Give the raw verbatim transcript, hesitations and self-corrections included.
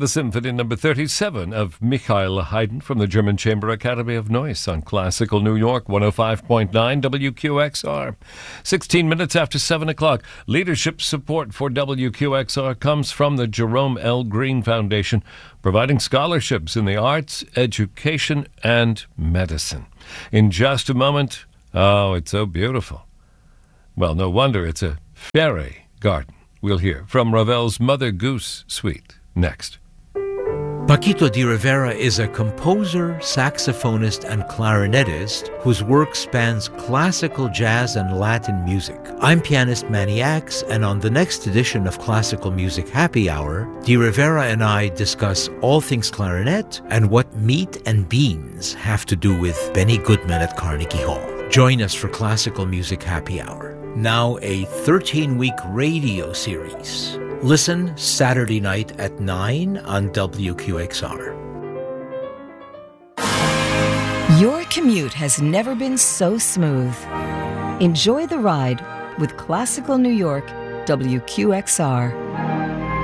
the Symphony Number thirty-seven of Michael Haydn from the German Chamber Academy of Noise on Classical New York, one oh five point nine W Q X R. sixteen minutes after seven o'clock. Leadership support for W Q X R comes from the Jerome L. Green Foundation, providing scholarships in the arts, education, and medicine. In just a moment, oh, it's so beautiful. Well, no wonder it's a fairy garden. We'll hear from Ravel's Mother Goose Suite next. Paquito de Rivera is a composer, saxophonist, and clarinetist whose work spans classical, jazz, and Latin music. I'm pianist Manny Axe, and on the next edition of Classical Music Happy Hour, de Rivera and I discuss all things clarinet and what meat and beans have to do with Benny Goodman at Carnegie Hall. Join us for Classical Music Happy Hour, now a thirteen-week radio series. Listen Saturday night at nine on W Q X R. Your commute has never been so smooth. Enjoy the ride with Classical New York W Q X R.